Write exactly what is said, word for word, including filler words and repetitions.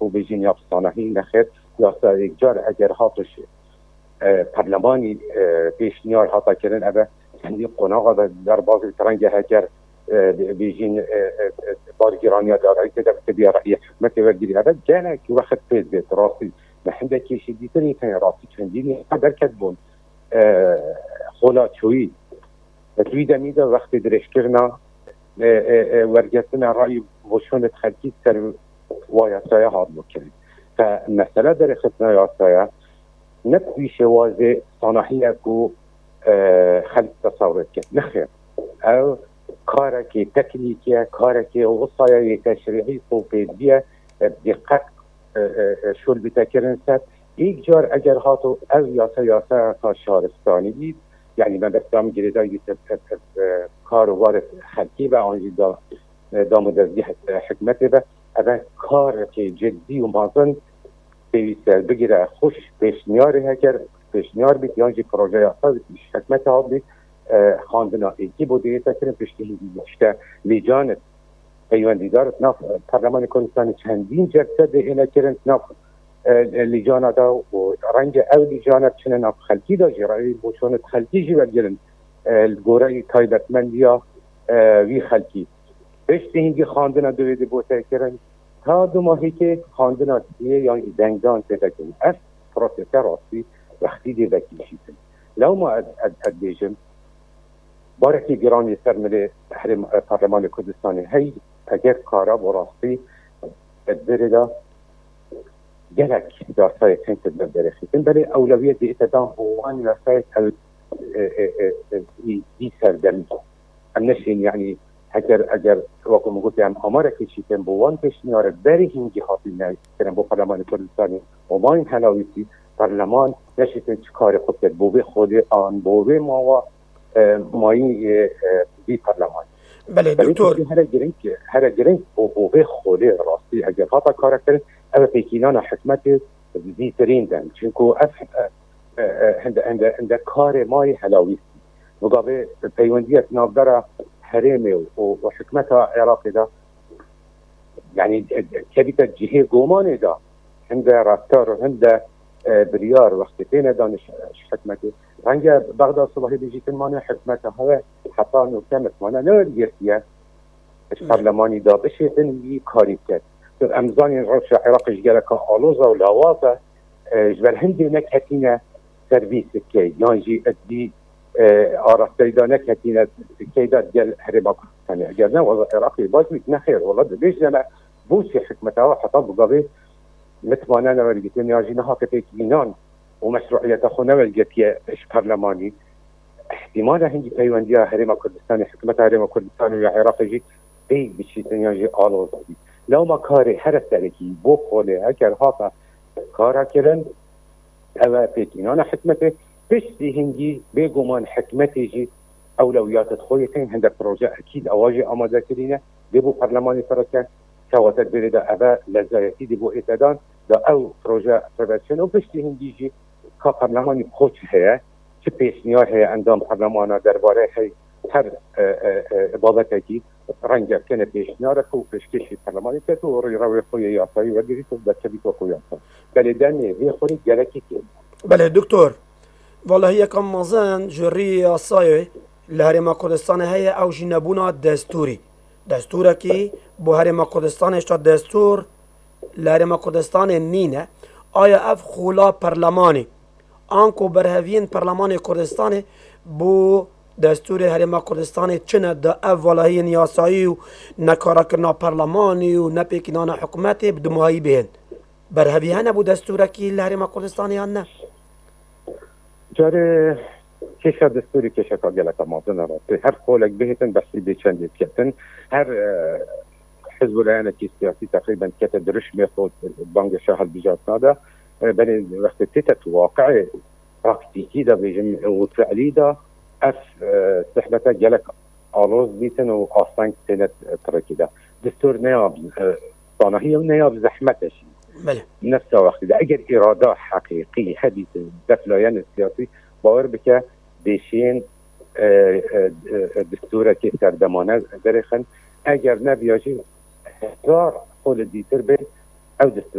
خوب بجین یا صانعی نخیر یا یک جار اگر هاتش پارلمانی پیشنیار هاتا کردن ابا هندی قناغ در باز ترنگ هکر بيجين بارجرانيا داري كده بتبي رأي حكمة وردي هذا جانا كي واحد فيز بيت راسي ما عندك شيء دي تاني كان راسي عندي قدر كتبون خلا شوي تريد ميدا وقت درش كرنا ورجتنا رأي وشون تخليك سر ويا سايا هاد ممكن فمسألة در ختنا يا سايا نبي شوازي صناعية كو خلق تصورت كت نخير أو کارکی تکنیکی کارکی وصایای تشریعی صوفیه دقت شل بتکرن سد یک جار اگر هاتو او یاسا یاسا تا شهرستانی بید یعنی من بستم گریدایی کار و وارد خلقی و آنجی دا دامدازی حکمت با اما کارکی جدی و مازن بیویسر بگیره خوش پیشنیاری هکر پیشنیار بید یعنی پروژه یاسا حکمت ها بید خواندنا ایکی بوده تکریم پشتی هندی داشته لیجانت پیوندیدارت ناف پارلمان کردستان چندین جلسه ده اینا کرن ناف لیجانا دا و رنج او لیجانت چنه ناف خلقی دا جرایی بوچونت خلقی جی برگرن الگوره تایبتمندیا وی خلقی پشتی هندی خواندنا دویده بوده کرن تا دو ماهی که خواندنا دیگه یعنی دنگدان پیدا کرن اف پروسیسه راستی وقتی دی وکیشیتن لو ما اد اد اد بیجم بارکی گرانی سر ملی تحریم پارلمان کردستانی هی اگر کارا براستی ادبردا گلک دارسای کنت بدرخیتن بلی اولویت دی اتدام هوانی رسایت ال دی سردمی ام نشین یعنی اگر اگر واقع مگوت هم آماره کشیتن بوان پیشنیاره بری هنگی حاصل نکنن با پارلمان کردستانی و ما این حلاویتی پارلمان نشیتن چه کار خود کرد بوبه خود آن بوبه ما مایی بی پارلمان بله دکتر هر گرینگ هر گرینگ بوبه خود راستی اگر فاتا کار کرد او پیکینان حکمت بی ترین دن چونکو اف هند هند هند کار مای حلاویتی مقابل پیوندیت نابدار حریم و حکمت عراقی دا يعني كبيت الجهه قوماني دا هند راستار هند بريار وقت فين دانش حكمته رنجا بغداد صباحي بيجي مانا حكمته هوا حتى انه كانت مانا نور يرتيه البرلماني دا بشي تنبي كاريكات امزاني روش عراق جالك الوزا ولاوازا جبل هندي نكهتينا سيرفيس كي يانجي ادي آراسته دا نكهتينا كي دا ديال هربا يعني اجرنا وضع عراقي باجي نخير والله ليش لما بوشي حكمته حتى بقابي متمانا نورجتين ياجينها كتيكينان ومشروعية خونا والجتية إش برلماني احتمال هندي بيوانديا هرم كردستان حكمة هرم كردستان ويا عراق جي بي بشي تنياجي آلوز بي لو ما كاري حرس تاريكي بو خولي هكر هاتا كارا كرن أو بيكينان حكمته بشتي هندي بيقومان حكمته جي أولويات تخويتين هندك بروجة أكيد أواجي أمادا كرينة بيبو برلماني فرسكان كواتر بريدا أبا لزايتي دي بو إتدان دا أو بروجة برباتشن وبشتي هنديجي كا برلماني بخوش هيا چه پیشنیار هيا اندام برلمانا درباره هي هر بابتكي رنجا كان پیشنیار خو پشکشی برلماني كتو روي روي خويا ياساي ودريت بچبيت خويا بل دني هي خوري جلكي كي بله دكتور والله يكم مازن جري ياساي لهرم كردستان هيا او جنبونا دستوري دستور کی بو هرم کردستان اشتا دستور لهرم کردستان نینه آیا اف خولا پرلمانی آنکو برهوین پرلمان کردستان بو دستور هرم کردستان چنه دا اف والهی نیاسایی و نکارا کرنا پرلمانی و نپیکنان حکومتی بدمایی بین برهوی هنه بو دستور کی لهرم کردستانی هنه جاره کشا دستوری کشا که گلک مازن راستی هر خولک بهتن بحثی بیچندی کتن هر حزب العیان کی سیاسی تقریبا کت درش میخود بانگ شاهد بجات نادا بلی وقت تیتت واقع پراکتیکی دا بیجم و فعلی دا اف صحبتا گلک آلوز بیتن و آسانگ تینت ترکی دا دستور نیاب صانحی و نیاب زحمتشی بله نفس وقتی دا اگر اراده حقیقی حدیث دفلایان سیاسی باور بکه بیشین دستور که سردمانه درخن اگر نبیاجی هزار خول دیتر بین او دستور